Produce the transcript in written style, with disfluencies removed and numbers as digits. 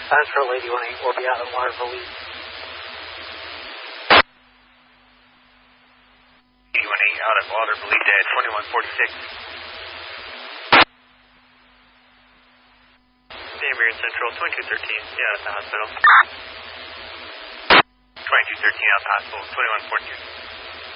Transfer Lady 1-8 will be out at Waterville East. Lady 1-8 out at Waterville East at 2146. Danbury Central, 2213, yeah, at the hospital. 2213 out the hospital, 2142.